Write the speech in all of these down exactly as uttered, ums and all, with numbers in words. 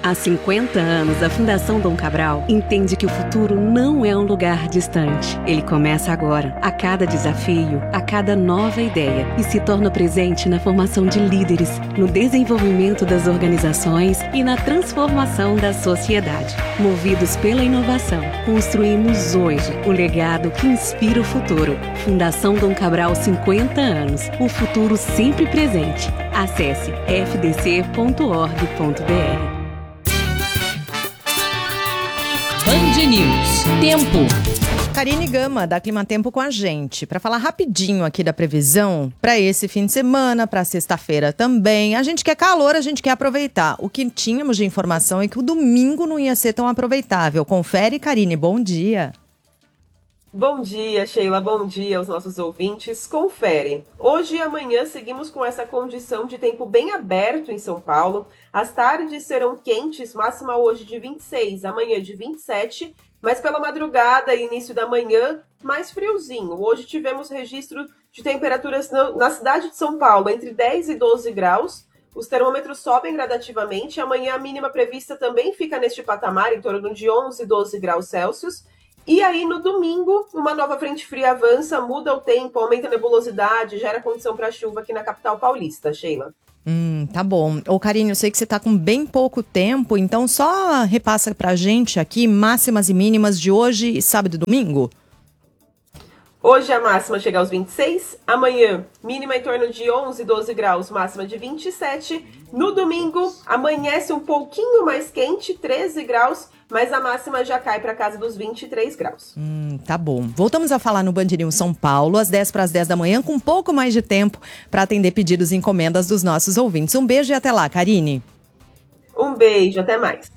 Há cinquenta anos, a Fundação Dom Cabral entende que o futuro não é um lugar distante. Ele começa agora, a cada desafio, a cada nova ideia, e se torna presente na formação de líderes, no desenvolvimento das organizações e na transformação da sociedade. Movidos pela inovação, construímos hoje o legado que inspira o futuro. Fundação Dom Cabral, cinquenta anos. O futuro sempre presente. Acesse f d c ponto org ponto b r. Band News. Tempo. Karine Gama, da Climatempo, com a gente, para falar rapidinho aqui da previsão para esse fim de semana, para sexta-feira também. A gente quer calor, a gente quer aproveitar. O que tínhamos de informação é que o domingo não ia ser tão aproveitável. Confere, Karine, bom dia. Bom dia, Sheila. Bom dia aos nossos ouvintes. Confere. Hoje e amanhã seguimos com essa condição de tempo bem aberto em São Paulo. As tardes serão quentes, máxima hoje de vinte e seis, amanhã de vinte e sete, mas pela madrugada e início da manhã, mais friozinho. Hoje tivemos registro de temperaturas na cidade de São Paulo entre dez e doze graus. Os termômetros sobem gradativamente. Amanhã a mínima prevista também fica neste patamar, em torno de onze, doze graus Celsius. E aí, no domingo, uma nova frente fria avança, muda o tempo, aumenta a nebulosidade, gera condição para chuva aqui na capital paulista, Sheila. Hum, tá bom. Ô, Karine, eu sei que você tá com bem pouco tempo, então só repassa pra gente aqui máximas e mínimas de hoje, sábado e domingo. Hoje a máxima chega aos vinte e seis, amanhã mínima em torno de onze, doze graus, máxima de vinte e sete. No domingo amanhece um pouquinho mais quente, treze graus, mas a máxima já cai para casa dos vinte e três graus. Hum, tá bom. Voltamos a falar no Band News São Paulo, às dez para as dez da manhã, com um pouco mais de tempo para atender pedidos e encomendas dos nossos ouvintes. Um beijo e até lá, Karine. Um beijo, até mais.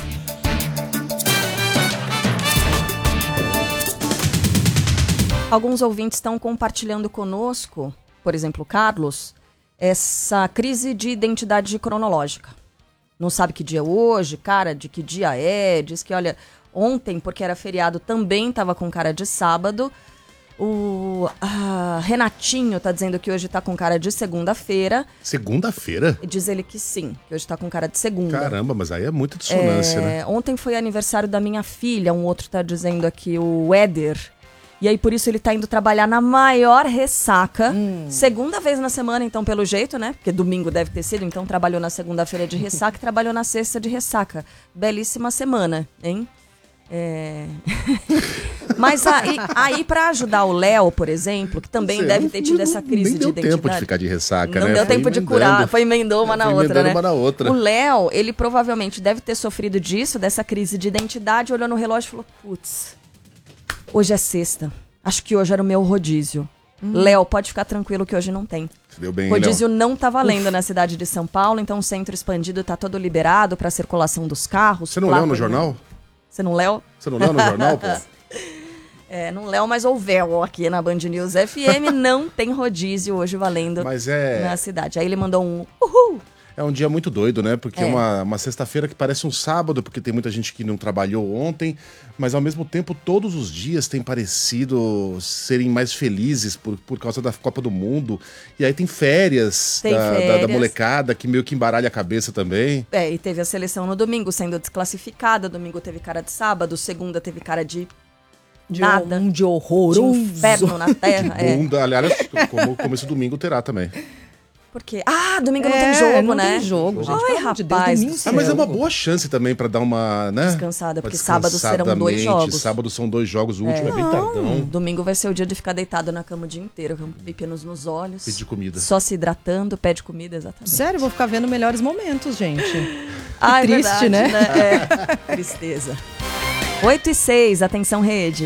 Alguns ouvintes estão compartilhando conosco, por exemplo, o Carlos, essa crise de identidade cronológica. Não sabe que dia é hoje, cara, de que dia é, diz que, olha, ontem, porque era feriado, também estava com cara de sábado. O ah, Renatinho tá dizendo que hoje tá com cara de segunda-feira. Segunda-feira? Diz ele que sim, que hoje tá com cara de segunda. Caramba, mas aí é muita dissonância, é, né? Ontem foi aniversário da minha filha, um outro tá dizendo aqui, o Éder. E aí, por isso, ele tá indo trabalhar na maior ressaca. Hum. Segunda vez na semana, então, pelo jeito, né? Porque domingo deve ter sido. Então, trabalhou na segunda-feira de ressaca e trabalhou na sexta de ressaca. Belíssima semana, hein? É... Mas aí, aí para ajudar o Léo, por exemplo, que também Sei, deve ter tido essa crise nem de identidade. Não deu tempo de ficar de ressaca, não né? Não deu foi tempo de emendando. curar. Foi emendou uma na foi outra, né? Uma na outra. O Léo, ele provavelmente deve ter sofrido disso, dessa crise de identidade, olhou no relógio e falou, putz, hoje é sexta. Acho que hoje era o meu rodízio. Hum. Léo, pode ficar tranquilo que hoje não tem. Se deu bem, rodízio Léo. Não tá valendo Uf. na cidade de São Paulo, então o centro expandido tá todo liberado para circulação dos carros. Você não leu no jornal? Você não leu? Você não leu no jornal, pô? É, não leu, mas houvel aqui na Band News F M. Não tem rodízio hoje valendo mas é... na cidade. Aí ele mandou um uhul. É um dia muito doido, né? Porque é, é uma, uma sexta-feira que parece um sábado, porque tem muita gente que não trabalhou ontem, mas ao mesmo tempo todos os dias têm parecido serem mais felizes por, por causa da Copa do Mundo. E aí tem férias, tem da, férias. Da, da molecada, que meio que embaralha a cabeça também. É, e teve a seleção no domingo sendo desclassificada, domingo teve cara de sábado, segunda teve cara de... De nada. Um de horroroso. De inferno na terra. De bunda, é. Aliás, como começo do domingo terá também. Por quê? Ah, domingo não é, tem jogo, não né? Tem jogo, gente. Ai, rapaz. De Deus, ah, mas é uma boa chance também pra dar uma, né? Descansada, porque sábado serão dois jogos. Sábado são dois jogos, o último é, é bem tardão. Domingo vai ser o dia de ficar deitado na cama o dia inteiro, com pepinos nos olhos. Pedir comida. Só se hidratando, pede comida, exatamente. Sério, vou ficar vendo melhores momentos, gente. Ah, que triste, é verdade, né? né? É, tristeza. oito e seis, atenção rede.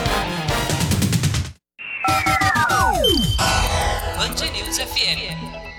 Band News F M.